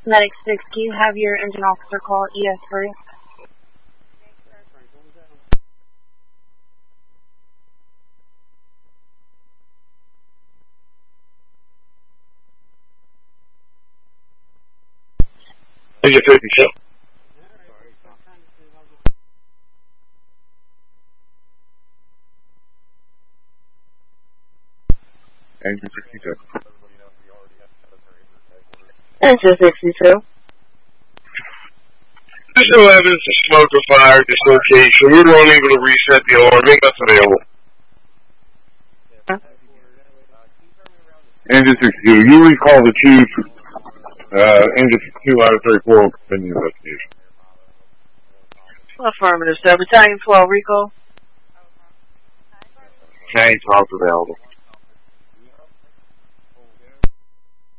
Medic 6, do you have your engine officer call ES3? Engine 52. Engine 62. Engine 62. There's no evidence of smoke or fire at this location. We were unable to reset the alarm. Make us available. Engine 62. You recall the chief. Engine 62 out of 34 will continue the investigation. Affirmative, sir. Battalion 12, Rico. Okay, 12 available.